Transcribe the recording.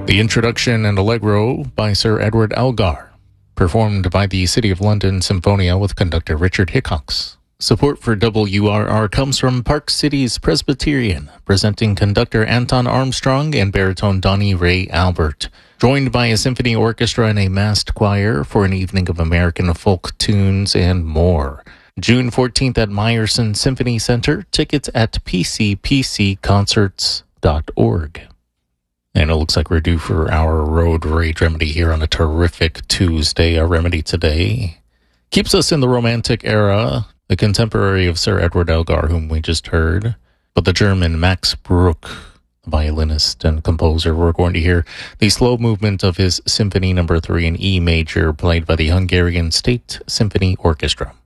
The introduction and Allegro by Sir Edward Elgar, performed by the City of London Symphonia with conductor Richard Hickox. Support for WRR comes from Park Cities Presbyterian, presenting conductor Anton Armstrong and baritone Donnie Ray Albert, joined by a symphony orchestra and a massed choir for an evening of American folk tunes and more. June 14th at Meyerson Symphony Center. Tickets at pcpcconcerts.org. And it looks like we're due for our road rage remedy here on a terrific Tuesday. Our remedy today keeps us in the Romantic era, the contemporary of Sir Edward Elgar, whom we just heard, but the German Max Bruch, violinist and composer. We're going to hear the slow movement of his Symphony No. 3 in E major, played by the Hungarian State Symphony Orchestra.